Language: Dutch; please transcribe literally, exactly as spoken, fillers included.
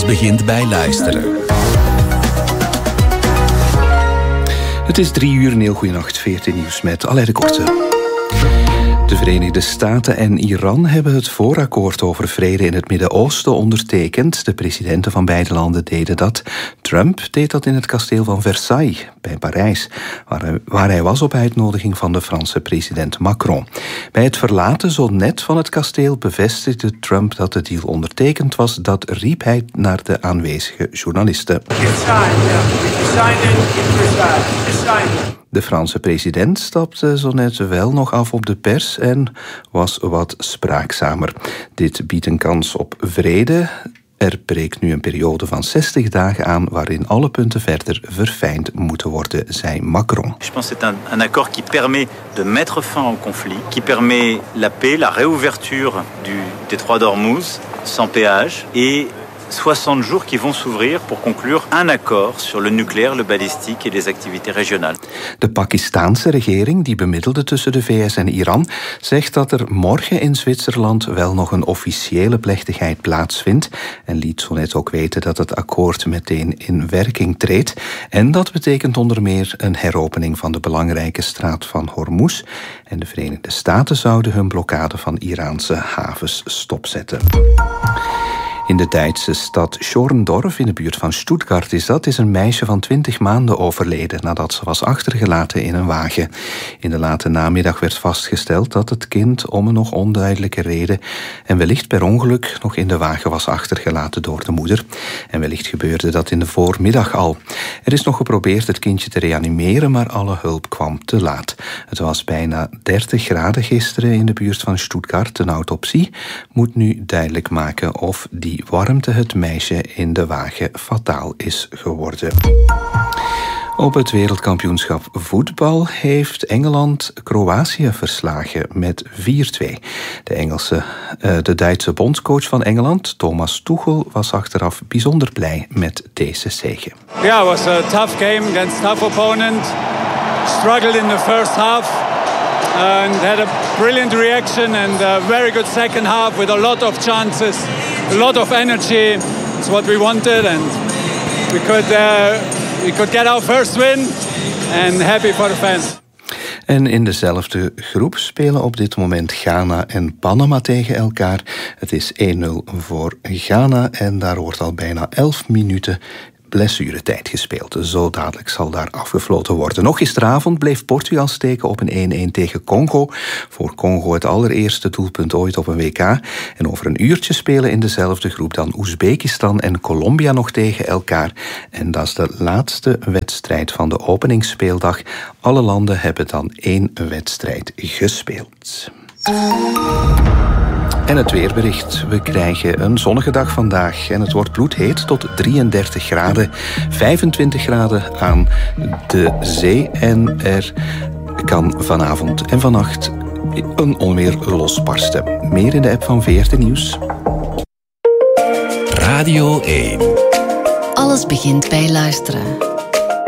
begint bij luisteren. Het is drie uur, een heel goeienacht, V R T Nieuws met Alain de Korte. De Verenigde Staten en Iran hebben het voorakkoord over vrede in het Midden-Oosten ondertekend. De presidenten van beide landen deden dat. Trump deed dat in het kasteel van Versailles bij Parijs, waar hij, waar hij was op uitnodiging van de Franse president Macron. Bij het verlaten zo net van het kasteel bevestigde Trump dat de deal ondertekend was. Dat riep hij naar de aanwezige journalisten. De Franse president stapte zo net wel nog af op de pers en was wat spraakzamer. Dit biedt een kans op vrede. Er breekt nu een periode van zestig dagen aan waarin alle punten verder verfijnd moeten worden, zei Macron. Je pense que c'est un, un accord qui permet de mettre fin au conflit, qui permet la paix, la réouverture du détroit d'Ormuz sans péage et soixante jours qui vont s'ouvrir pour conclure un accord sur le nucléaire, le balistique et les activités régionales. De Pakistaanse regering, die bemiddelde tussen de V S en Iran, zegt dat er morgen in Zwitserland wel nog een officiële plechtigheid plaatsvindt en liet zo net ook weten dat het akkoord meteen in werking treedt. En dat betekent onder meer een heropening van de belangrijke straat van Hormuz. En de Verenigde Staten zouden hun blokkade van Iraanse havens stopzetten. In de Duitse stad Schorndorf, in de buurt van Stuttgart is dat, is een meisje van twintig maanden overleden nadat ze was achtergelaten in een wagen. In de late namiddag werd vastgesteld dat het kind om een nog onduidelijke reden en wellicht per ongeluk nog in de wagen was achtergelaten door de moeder. En wellicht gebeurde dat in de voormiddag al. Er is nog geprobeerd het kindje te reanimeren, maar alle hulp kwam te laat. Het was bijna dertig graden gisteren in de buurt van Stuttgart. Een autopsie moet nu duidelijk maken of die warmte het meisje in de wagen fataal is geworden. Op het wereldkampioenschap voetbal heeft Engeland Kroatië verslagen met vier twee. De, Engelse, uh, de Duitse bondscoach van Engeland, Thomas Tuchel, was achteraf bijzonder blij met deze zege. Yeah, it was a tough game against a tough opponent. Struggled in the first half. And had a brilliant reaction and a very good second half with a lot of chances, a lot of energy. It's what we wanted and we could, uh, we could get our first win and happy for the fans. En in dezelfde groep spelen op dit moment Ghana en Panama tegen elkaar. Het is één nul voor Ghana en daar wordt al bijna elf minuten blessuretijd gespeeld. Zo dadelijk zal daar afgefloten worden. Nog gisteravond bleef Portugal steken op een één één tegen Congo. Voor Congo het allereerste doelpunt ooit op een W K. En over een uurtje spelen in dezelfde groep dan Oezbekistan en Colombia nog tegen elkaar. En dat is de laatste wedstrijd van de openingsspeeldag. Alle landen hebben dan één wedstrijd gespeeld. En het weerbericht. We krijgen een zonnige dag vandaag en het wordt bloedheet tot drieëndertig graden. vijfentwintig graden aan de zee en er kan vanavond en vannacht een onweer losbarsten. Meer in de app van V R T Nieuws. Radio één. Alles begint bij luisteren.